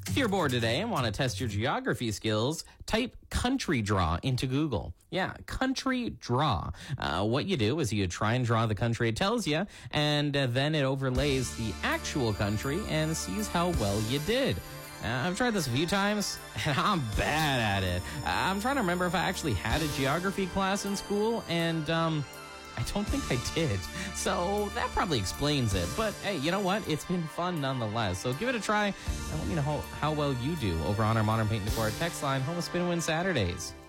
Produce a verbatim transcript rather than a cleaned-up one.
If you're bored today and want to test your geography skills, type country draw into Google. Yeah, country draw. Uh, what you do is you try and draw the country it tells you, and uh, then it overlays the actual country and sees how well you did. Uh, I've tried this a few times, and I'm bad at it. Uh, I'm trying to remember if I actually had a geography class in school, and um, I don't think I did. So that probably explains it. But hey, you know what? It's been fun nonetheless. So give it a try, and let me know how, how well you do over on our Modern Paint and Decor text line, home of Spin and Win Saturdays.